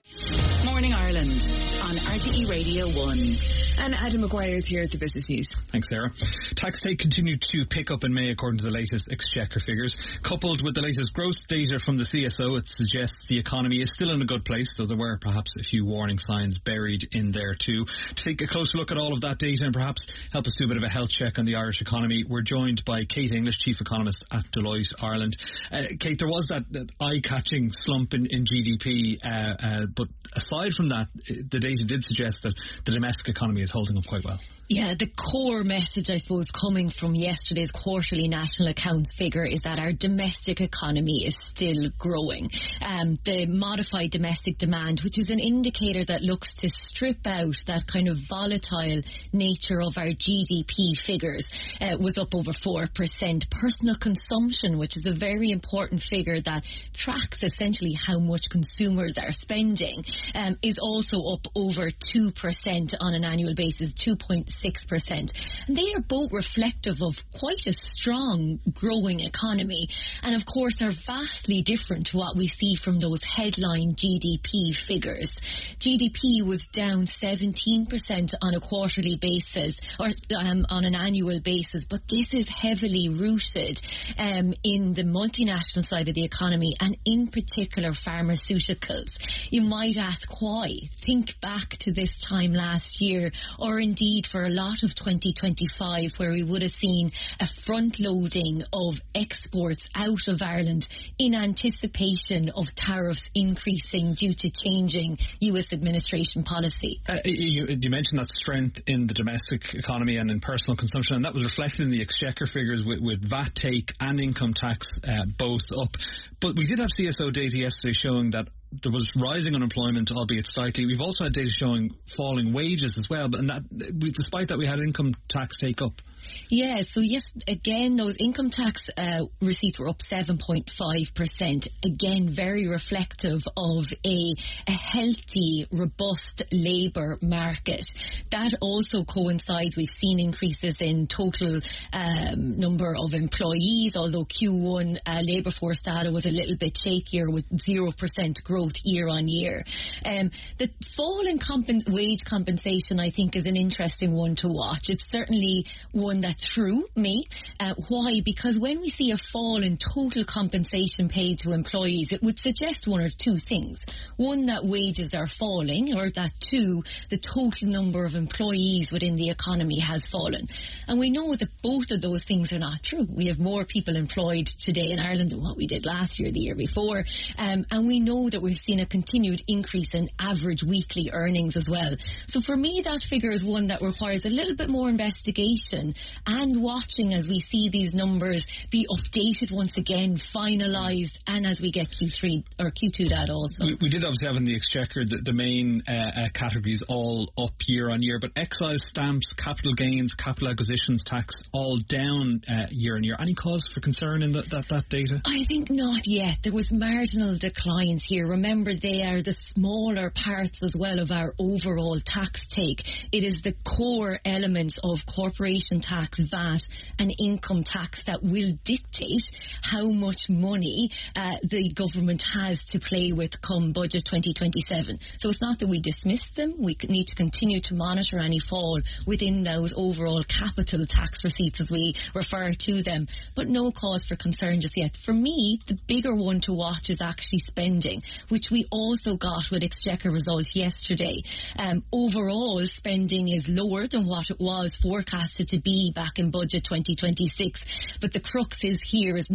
Morning Ireland on R T E Radio one. And Adam McGuire is here at the Business News. Thanks, Sarah. Tax take continued to pick up in May according to the latest Exchequer figures. Coupled with the latest growth data from the C S O, it suggests the economy is still in a good place, though there were perhaps a few warning signs buried in there too. To take a closer look at all of that data and perhaps help us do a bit of a health check on the Irish economy, we're joined by Kate English, Chief Economist at Deloitte Ireland. Uh, Kate, there was that, that eye-catching slump in, in G D P, uh, uh, but aside from that, the data did suggest that the domestic economy is holding up quite well. Yeah, the core message, I suppose, coming from yesterday's quarterly national accounts figure is that our domestic economy is still growing. Um, the modified domestic demand, which is an indicator that looks to strip out that kind of volatile nature of our G D P figures, uh, was up over four percent. Personal consumption, which is a very important figure that tracks essentially how much consumers are spending, um, is also up over two percent on an annual basis, two point six percent. And they are both reflective of quite a strong growing economy, and of course are vastly different to what we see from those headline G D P figures. G D P was down seventeen percent on a quarterly basis, or um, on an annual basis, but this is heavily rooted um, in the multinational side of the economy, and in particular pharmaceuticals. You might ask why. Think back to this time last year, or indeed for a lot of twenty twenty-five, where we would have seen a front loading of exports out of Ireland in anticipation of tariffs increasing due to changing U S administration policy. Uh, you, you mentioned that strength in the domestic economy and in personal consumption, and that was reflected in the Exchequer figures with, with V A T take and income tax uh, both up. But we did have C S O data yesterday showing that there was rising unemployment, albeit slightly. We've also had data showing falling wages as well, but and that, despite that, we had income tax take up. Yeah, so yes, again, those income tax uh, receipts were up seven point five percent. Again, very reflective of a, a healthy, robust labour market. That also coincides, we've seen increases in total um, number of employees, although Q one uh, labour force data was a little bit shakier with zero percent growth year on year. Um, the fall in compen- wage compensation, I think, is an interesting one to watch. It's certainly one that threw me. Uh, why? Because when we see a fall in total compensation paid to employees, it would suggest one or two things. One, that wages are falling, or that two, the total number of employees within the economy has fallen. And we know that both of those things are not true. We have more people employed today in Ireland than what we did last year, the year before. Um, and we know that we've seen a continued increase in average weekly earnings as well. So for me, that figure is one that requires a little bit more investigation and watching as we see these numbers be updated once again, finalised, and as we get Q three or Q two data also. We, we did obviously have in the Exchequer the, the main uh, uh, categories all up year on year, but excise, stamps, capital gains, capital acquisitions tax all down uh, year on year. Any cause for concern in that, that, that data? I think not yet. There was marginal declines here. Remember, they are the smaller parts as well of our overall tax take. It is the core elements of corporation tax, V A T and income tax that will dictate how much money uh, the government has to play with come budget twenty twenty-seven. So it's not that we dismiss them. We need to continue to monitor any fall within those overall capital tax receipts as we refer to them, but no cause for concern just yet. For me, the bigger one to watch is actually spending, which we also got with Exchequer results yesterday. Um, overall, spending is lower than what it was forecasted to be back in budget twenty twenty-six, but the crux is here is not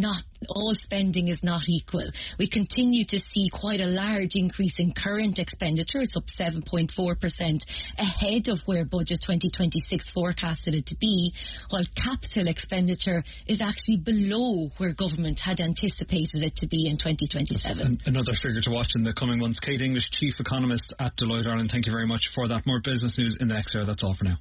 all spending is not equal. We continue to see quite a large increase in current expenditure. It's up seven point four percent ahead of where Budget twenty twenty-six forecasted it to be, while capital expenditure is actually below where government had anticipated it to be in twenty twenty-seven. Another figure to watch in the coming months. Kate English, Chief Economist at Deloitte Ireland, thank you very much for that. More business news in the next hour. That's all for now.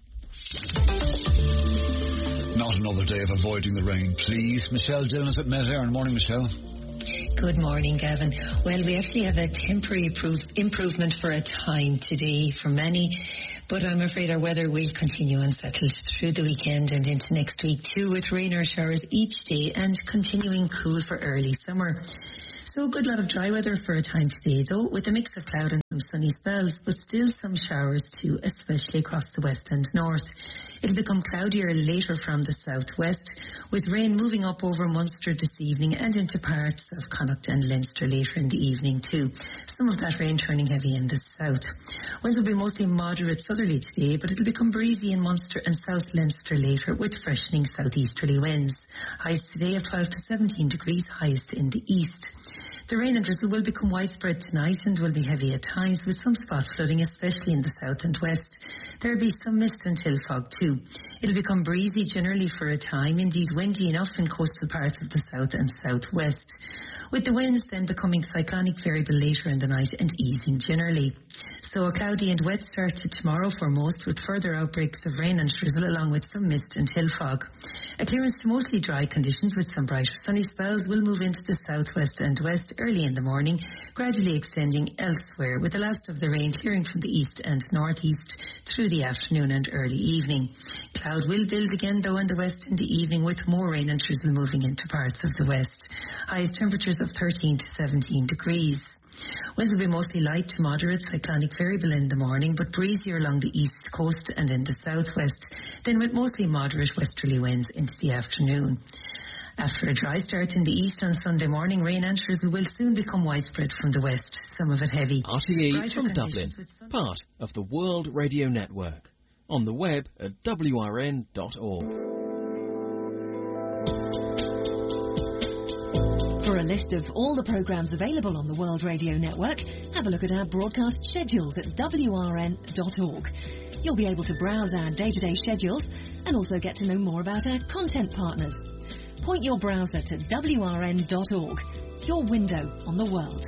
Not another day of avoiding the rain, please. Michelle Dillon is at Met Éireann. Morning, Michelle. Good morning, Gavin. Well, we actually have a temporary improve, improvement for a time today for many, but I'm afraid our weather will continue unsettled through the weekend and into next week too, with rain or showers each day and continuing cool for early summer. So a good lot of dry weather for a time today, though, with a mix of cloud and some sunny spells, but still some showers too, especially across the west and north. It'll become cloudier later from the southwest, with rain moving up over Munster this evening and into parts of Connacht and Leinster later in the evening too. Some of that rain turning heavy in the south. Winds will be mostly moderate southerly today, but it'll become breezy in Munster and South Leinster later, with freshening southeasterly winds. Highs today of twelve to seventeen degrees, highest in the east. The rain and drizzle will become widespread tonight and will be heavy at times, with some spot flooding, especially in the south and west. There will be some mist and hill fog too. It'll become breezy generally for a time, indeed windy enough in coastal parts of the south and southwest, with the winds then becoming cyclonic variable later in the night and easing generally. So a cloudy and wet start to tomorrow for most, with further outbreaks of rain and drizzle along with some mist and hill fog. A clearance to mostly dry conditions with some brighter sunny spells will move into the southwest and west early in the morning, gradually extending elsewhere, with the last of the rain clearing from the east and northeast through the afternoon and early evening. Cloud will build again, though, in the west in the evening, with more rain and drizzle moving into parts of the west. Highest temperatures of thirteen to seventeen degrees. Winds will be mostly light to moderate cyclonic variable in the morning, but breezier along the east coast and in the southwest, then with mostly moderate westerly winds into the afternoon. After a dry start in the east on Sunday morning, rain and drizzle will soon become widespread from the west, some of it heavy. R T E from Dublin, part of the World Radio Network. On the web at W R N dot org. For a list of all the programmes available on the World Radio Network, have a look at our broadcast schedules at W R N dot org. You'll be able to browse our day-to-day schedules and also get to know more about our content partners. Point your browser to W R N dot org, your window on the world.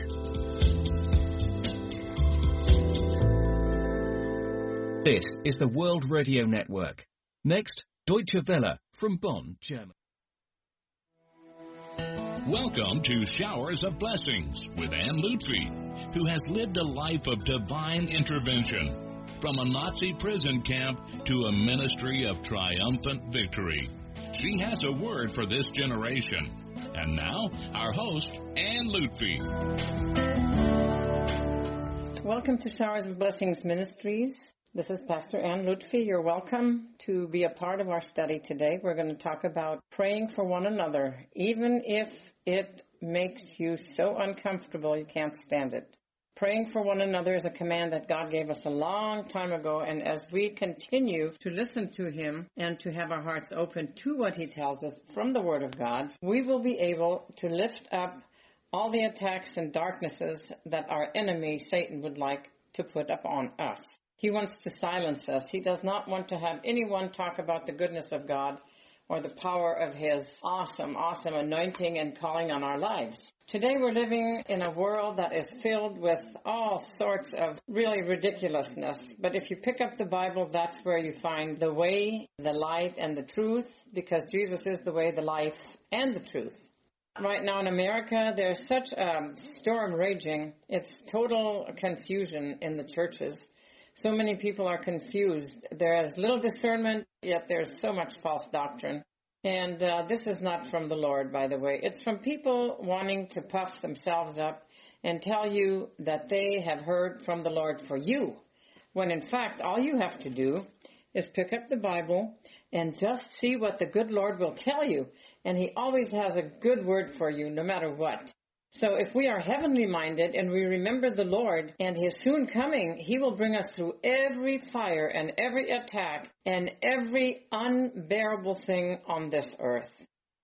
This is the World Radio Network. Next, Deutsche Welle from Bonn, Germany. Welcome to Showers of Blessings with Anne Lutfi, who has lived a life of divine intervention, from a Nazi prison camp to a ministry of triumphant victory. She has a word for this generation. And now, our host, Anne Lutfi. Welcome to Showers of Blessings Ministries. This is Pastor Anne Lutfi. You're welcome to be a part of our study today. We're going to talk about praying for one another, even if it makes you so uncomfortable you can't stand it. Praying for one another is a command that God gave us a long time ago, and as we continue to listen to Him and to have our hearts open to what He tells us from the Word of God, we will be able to lift up all the attacks and darknesses that our enemy, Satan, would like to put up on us. He wants to silence us. He does not want to have anyone talk about the goodness of God or the power of His awesome, awesome anointing and calling on our lives. Today we're living in a world that is filled with all sorts of really ridiculousness. But if you pick up the Bible, that's where you find the way, the light, and the truth, because Jesus is the way, the life, and the truth. Right now in America, there's such a storm raging. It's total confusion in the churches. So many people are confused. There is little discernment, yet there's so much false doctrine. And uh, this is not from the Lord, by the way. It's from people wanting to puff themselves up and tell you that they have heard from the Lord for you, when in fact all you have to do is pick up the Bible and just see what the good Lord will tell you. And He always has a good word for you, no matter what. So if we are heavenly minded and we remember the Lord and His soon coming, He will bring us through every fire and every attack and every unbearable thing on this earth.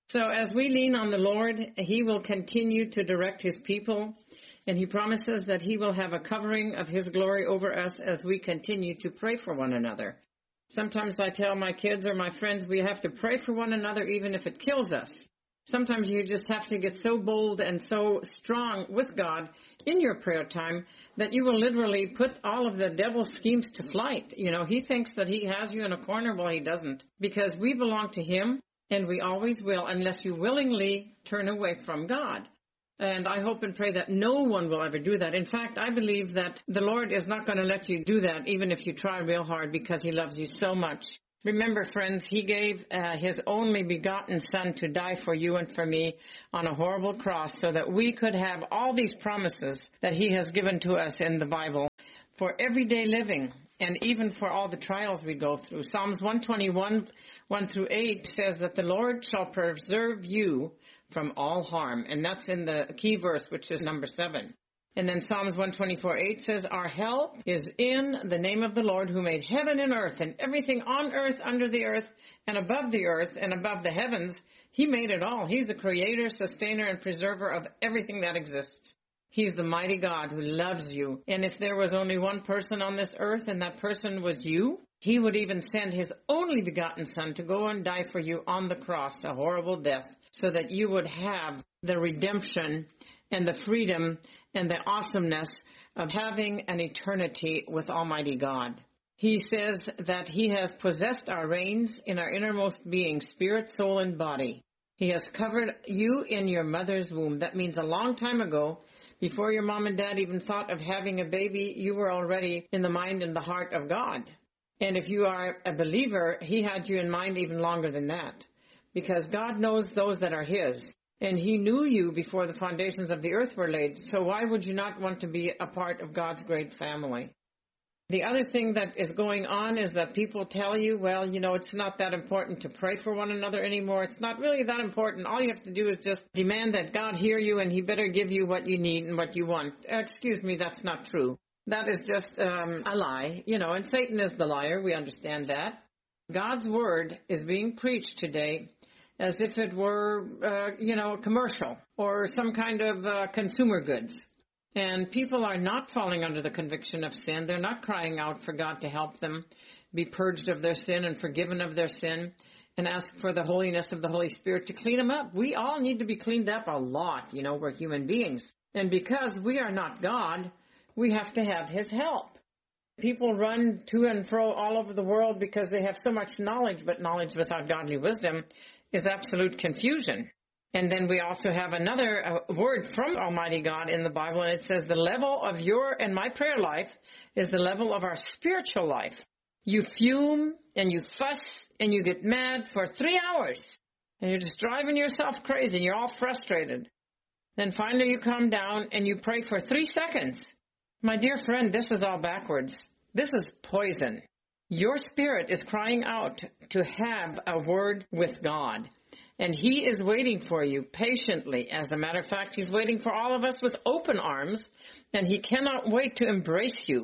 So as we lean on the Lord, He will continue to direct His people, and He promises that He will have a covering of His glory over us as we continue to pray for one another. Sometimes I tell my kids or my friends we have to pray for one another even if it kills us. Sometimes you just have to get so bold and so strong with God in your prayer time that you will literally put all of the devil's schemes to flight. You know, he thinks that he has you in a corner. Well, he doesn't, because we belong to Him, and we always will unless you willingly turn away from God. And I hope and pray that no one will ever do that. In fact, I believe that the Lord is not going to let you do that even if you try real hard, because He loves you so much. Remember, friends, He gave uh, His only begotten Son to die for you and for me on a horrible cross so that we could have all these promises that He has given to us in the Bible for everyday living and even for all the trials we go through. Psalms one twenty-one, one through eight says that the Lord shall preserve you from all harm. And that's in the key verse, which is number seven. And then Psalms one twenty-four, eight says, our help is in the name of the Lord who made heaven and earth and everything on earth, under the earth, and above the earth, and above the heavens. He made it all. He's the creator, sustainer, and preserver of everything that exists. He's the mighty God who loves you. And if there was only one person on this earth and that person was you, He would even send His only begotten Son to go and die for you on the cross, a horrible death, so that you would have the redemption and the freedom and the awesomeness of having an eternity with Almighty God. He says that He has possessed our reins in our innermost being, spirit, soul, and body. He has covered you in your mother's womb. That means a long time ago, before your mom and dad even thought of having a baby, you were already in the mind and the heart of God. And if you are a believer, He had you in mind even longer than that, because God knows those that are His. And He knew you before the foundations of the earth were laid. So why would you not want to be a part of God's great family? The other thing that is going on is that people tell you, well, you know, it's not that important to pray for one another anymore. It's not really that important. All you have to do is just demand that God hear you, and He better give you what you need and what you want. Excuse me, that's not true. That is just um, a lie, you know, and Satan is the liar. We understand that. God's word is being preached today as if it were, uh, you know, a commercial or some kind of uh, consumer goods. And people are not falling under the conviction of sin. They're not crying out for God to help them be purged of their sin and forgiven of their sin and ask for the holiness of the Holy Spirit to clean them up. We all need to be cleaned up a lot. You know, we're human beings. And because we are not God, we have to have His help. People run to and fro all over the world because they have so much knowledge, but knowledge without godly wisdom is absolute confusion. And then we also have another uh, word from Almighty God in the Bible, and it says the level of your and my prayer life is the level of our spiritual life. You fume and you fuss and you get mad for three hours, and you're just driving yourself crazy and you're all frustrated. Then finally you come down and you pray for three seconds. My dear friend, this is all backwards. This is poison. Your spirit is crying out to have a word with God. And He is waiting for you patiently. As a matter of fact, He's waiting for all of us with open arms, and He cannot wait to embrace you.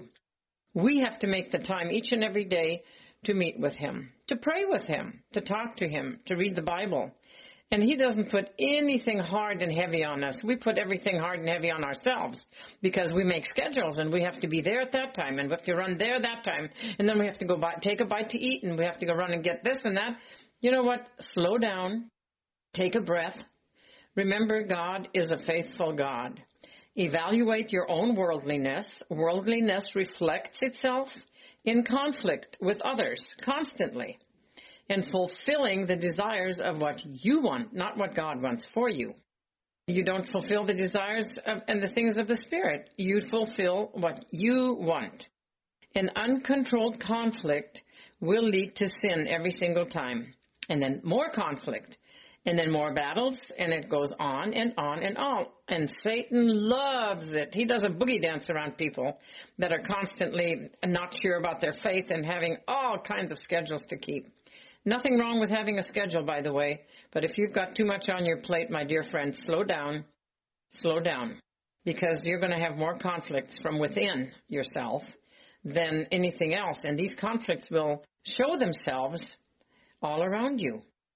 We have to make the time each and every day to meet with Him, to pray with Him, to talk to Him, to read the Bible. And He doesn't put anything hard and heavy on us. We put everything hard and heavy on ourselves because we make schedules and we have to be there at that time and we have to run there that time. And then we have to go buy, take a bite to eat, and we have to go run and get this and that. You know what? Slow down. Take a breath. Remember, God is a faithful God. Evaluate your own worldliness. Worldliness reflects itself in conflict with others constantly, and fulfilling the desires of what you want, not what God wants for you. You don't fulfill the desires of, and the things of the Spirit. You fulfill what you want. An uncontrolled conflict will lead to sin every single time, and then more conflict, and then more battles, and it goes on and on and on. And Satan loves it. He does a boogie dance around people that are constantly not sure about their faith and having all kinds of schedules to keep. Nothing wrong with having a schedule, by the way, but if you've got too much on your plate, my dear friend, slow down, slow down, because you're going to have more conflicts from within yourself than anything else, and these conflicts will show themselves all around you.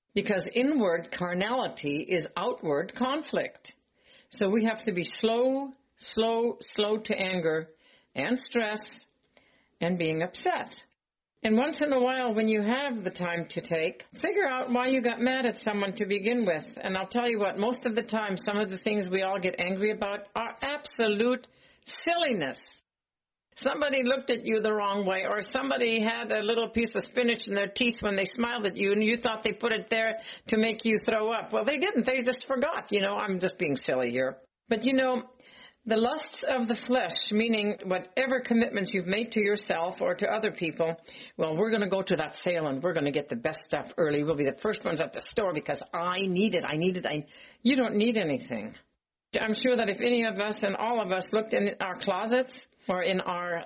because inward carnality is outward conflict. So we have to be slow, slow, slow to anger and stress and being upset. And once in a while, when you have the time to take, figure out why you got mad at someone to begin with. And I'll tell you what, most of the time, some of the things we all get angry about are absolute silliness. Somebody looked at you the wrong way, or somebody had a little piece of spinach in their teeth when they smiled at you, and you thought they put it there to make you throw up. Well, they didn't. They just forgot. You know, I'm just being silly here. But, you know, the lusts of the flesh, meaning whatever commitments you've made to yourself or to other people, well, we're going to go to that sale and we're going to get the best stuff early. We'll be the first ones at the store because I need it. I need it. I... You don't need anything. I'm sure that if any of us and all of us looked in our closets or in our